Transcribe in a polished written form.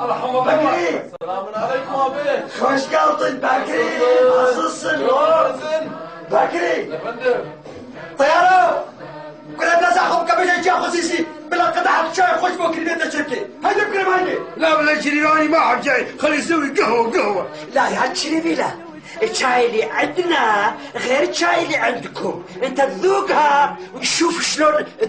مرحبا بكري. السلام عليكم ابي. خوش قلطن بكري. عزيزسن بكري. يا فندم. طيارة كنا بلا زاخم كبش جا خصيصي بلا قطعة شاي خوش بكري بيت شركة. هيدا بكري مالي. لا ولا شريفاني ما حد جاي، خلي يسوي قهوة. لا يا شريفي لا. الشاي اللي عندنا غير الشاي اللي عندكم. انت تذوقها وتشوف شلون